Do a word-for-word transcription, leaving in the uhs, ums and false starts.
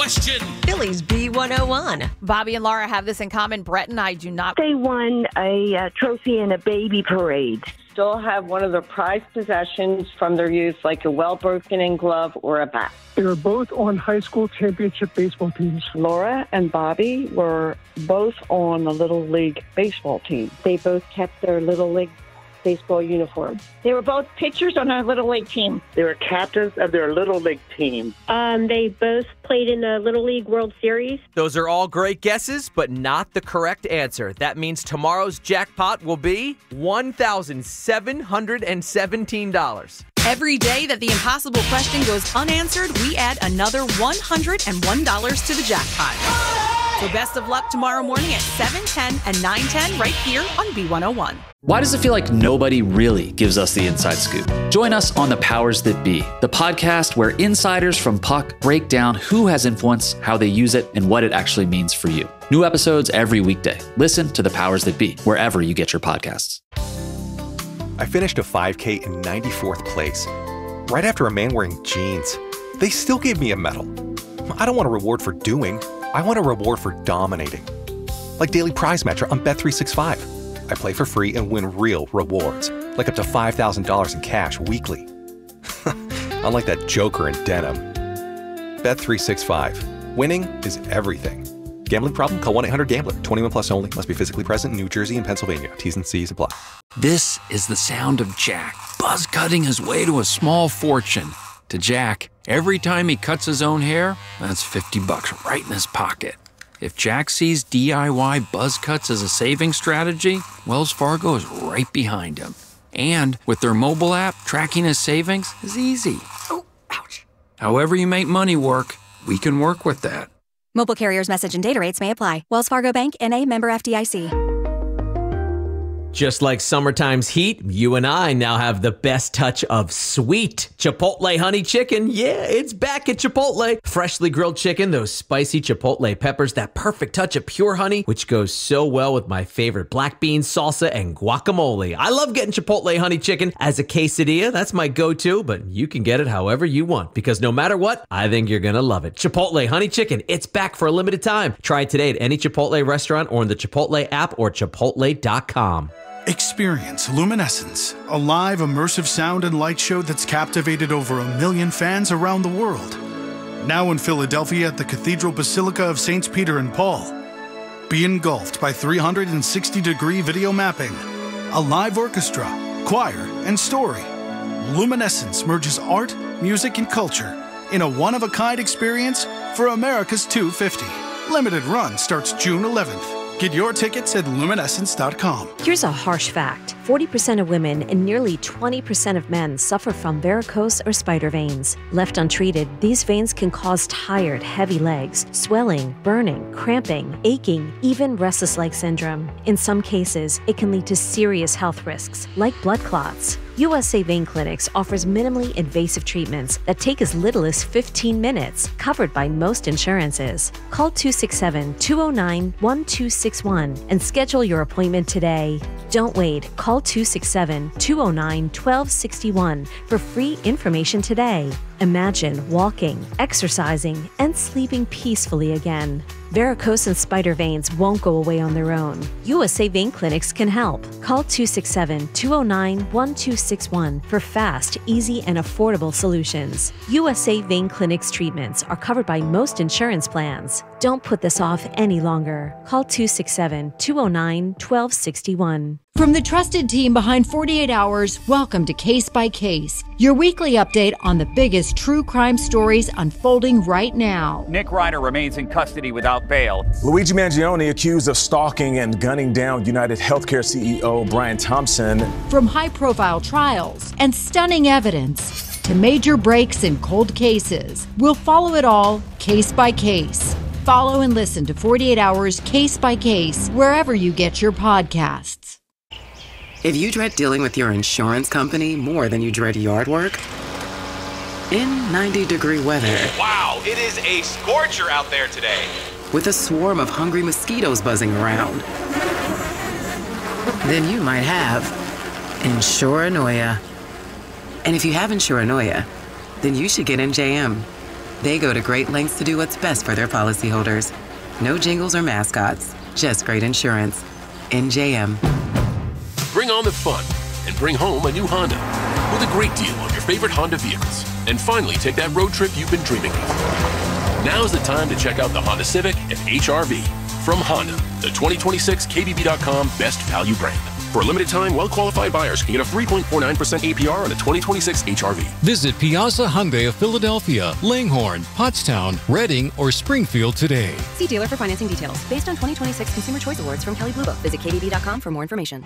Question. Phillies B one oh one. Bobby and Laura have this in common. Brett and I do not. They won a uh, trophy in a baby parade. Still have one of their prized possessions from their youth, like a well-broken-in glove or a bat. They were both on high school championship baseball teams. Laura and Bobby were both on the Little League baseball team. They both kept their Little League baseball uniform. They were both pitchers on our Little League team. They were captains of their Little League team. Um, they both played in the Little League World Series. Those are all great guesses, but not the correct answer. That means tomorrow's jackpot will be one thousand seven hundred seventeen dollars. Every day that the impossible question goes unanswered, we add another one hundred one dollars to the jackpot. So best of luck tomorrow morning at seven ten and nine ten right here on B one oh one. Why does it feel like nobody really gives us the inside scoop? Join us on The Powers That Be, the podcast where insiders from Puck break down who has influence, how they use it, and what it actually means for you. New episodes every weekday. Listen to The Powers That Be wherever you get your podcasts. I finished a five K in ninety-fourth place, right after a man wearing jeans. They still gave me a medal. I don't want a reward for doing. I want a reward for dominating. Like Daily Prize Matcher on Bet three sixty-five. I play for free and win real rewards, like up to five thousand dollars in cash weekly. Unlike that joker in denim. Bet three sixty-five. Winning is everything. Gambling problem? Call one eight hundred gambler. twenty-one plus only. Must be physically present in New Jersey and Pennsylvania. T's and C's apply. This is the sound of Jack, buzz cutting his way to a small fortune. To Jack, every time he cuts his own hair, that's fifty bucks right in his pocket. If Jack sees D I Y buzz cuts as a saving strategy, Wells Fargo is right behind him. And with their mobile app, tracking his savings is easy. Oh, ouch. However you make money work, we can work with that. Mobile carriers' message and data rates may apply. Wells Fargo Bank, N A, member F D I C. Just like summertime's heat, you and I now have the best touch of sweet Chipotle honey chicken. Yeah, it's back at Chipotle. Freshly grilled chicken, those spicy Chipotle peppers, that perfect touch of pure honey, which goes so well with my favorite black bean salsa and guacamole. I love getting Chipotle honey chicken as a quesadilla. That's my go-to, but you can get it however you want, because no matter what, I think you're gonna love it. Chipotle honey chicken, it's back for a limited time. Try it today at any Chipotle restaurant or in the Chipotle app or chipotle dot com. Experience Luminescence, a live immersive sound and light show that's captivated over a million fans around the world. Now in Philadelphia at the Cathedral Basilica of Saints Peter and Paul. Be engulfed by three hundred sixty degree video mapping, a live orchestra, choir, and story. Luminescence merges art, music, and culture in a one-of-a-kind experience for America's two fifty. Limited run starts June eleventh. Get your tickets at luminescence dot com. Here's a harsh fact. forty percent of women and nearly twenty percent of men suffer from varicose or spider veins. Left untreated, these veins can cause tired, heavy legs, swelling, burning, cramping, aching, even restless leg syndrome. In some cases, it can lead to serious health risks, like blood clots. U S A Vein Clinics offers minimally invasive treatments that take as little as fifteen minutes, covered by most insurances. Call two six seven, two oh nine, one two six one and schedule your appointment today. Don't wait. Call two six seven, two oh nine, one two six one for free information today. Imagine walking, exercising, and sleeping peacefully again. Varicose and spider veins won't go away on their own. U S A Vein Clinics can help. Call two six seven, two oh nine, one two six one for fast, easy, and affordable solutions. U S A Vein Clinics treatments are covered by most insurance plans. Don't put this off any longer. Call two six seven, two oh nine, one two six one. From the trusted team behind forty-eight hours, welcome to Case by Case, your weekly update on the biggest true crime stories unfolding right now. Nick Ryder remains in custody without bail. Luigi Mangione accused of stalking and gunning down United Healthcare C E O Brian Thompson. From high-profile trials and stunning evidence to major breaks in cold cases, we'll follow it all case by case. Follow and listen to forty-eight hours Case by Case wherever you get your podcasts. If you dread dealing with your insurance company more than you dread yard work, in ninety degree weather. Wow, it is a scorcher out there today. With a swarm of hungry mosquitoes buzzing around, then you might have Insuranoia. And if you have Insuranoia, then you should get N J M. They go to great lengths to do what's best for their policyholders. No jingles or mascots, just great insurance. N J M. Bring on the fun and bring home a new Honda with a great deal on your favorite Honda vehicles. And finally, take that road trip you've been dreaming of. Now's the time to check out the Honda Civic and H R V from Honda, the twenty twenty-six K B B dot com best value brand. For a limited time, well-qualified buyers can get a three point four nine percent A P R on a twenty twenty-six H R V. Visit Piazza Hyundai of Philadelphia, Langhorne, Pottstown, Reading, or Springfield today. See dealer for financing details. Based on twenty twenty-six Consumer Choice Awards from Kelley Blue Book. Visit K B B dot com for more information.